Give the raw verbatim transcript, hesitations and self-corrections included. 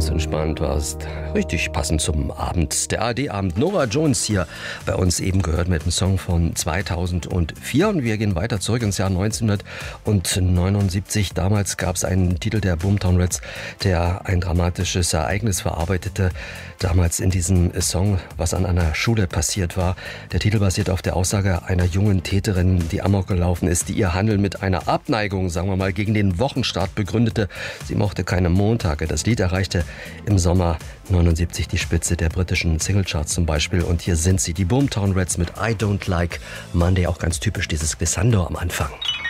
ganz entspannt warst. Richtig passend zum Abend. Der A R D-Abend. Norah Jones hier bei uns eben gehört mit einem Song von zweitausendvier. Und wir gehen weiter zurück ins Jahr neunzehnhundertneunundsiebzig. Damals gab es einen Titel der Boomtown Rats, der ein dramatisches Ereignis verarbeitete. Damals in diesem Song, was an einer Schule passiert war. Der Titel basiert auf der Aussage einer jungen Täterin, die Amok gelaufen ist, die ihr Handeln mit einer Abneigung, sagen wir mal, gegen den Wochenstart begründete. Sie mochte keine Montage. Das Lied erreichte im Sommer neunundsiebzig die Spitze der britischen Singlecharts zum Beispiel. Und hier sind sie, die Boomtown Rats mit I Don't Like Monday. Auch ganz typisch dieses Glissando am Anfang.